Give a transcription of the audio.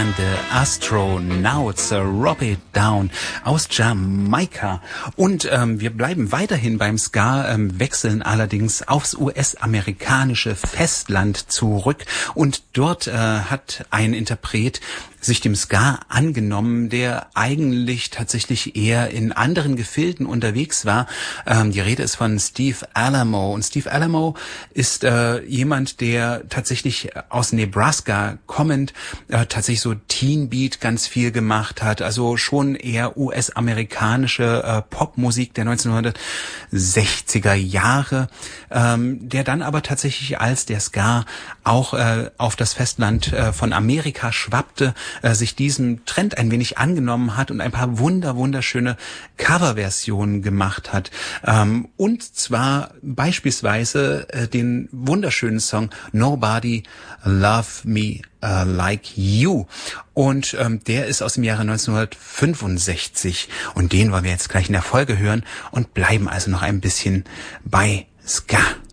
and the Astronauts, Rob It Down aus Jamaika. Und wir bleiben weiterhin beim Ska, wechseln allerdings aufs US-amerikanische Festland zurück. Und dort hat ein Interpret sich dem Ska angenommen, der eigentlich tatsächlich eher in anderen Gefilden unterwegs war. Die Rede ist von Steve Alamo. Und Steve Alamo ist jemand, der tatsächlich aus Nebraska kommend tatsächlich so Teen Beat ganz viel gemacht hat. Also schon eher US-amerikanische Popmusik der 1960er Jahre, der dann aber tatsächlich, als der Ska auch auf das Festland von Amerika schwappte, sich diesem Trend ein wenig angenommen hat und ein paar wunderschöne Coverversionen gemacht hat. Und zwar beispielsweise den wunderschönen Song Nobody Love Me Like You. Und der ist aus dem Jahre 1965. Und den wollen wir jetzt gleich in der Folge hören und bleiben also noch ein bisschen bei Ska.